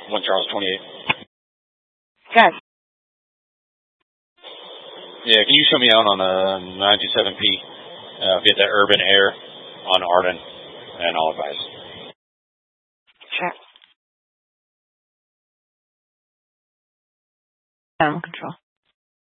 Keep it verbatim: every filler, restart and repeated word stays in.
one Charles twenty-eight. Got it. Yeah, can you show me out on a nine two seven P? Uh, get that Urban Air on Arden and all advice. Sure. Animal control.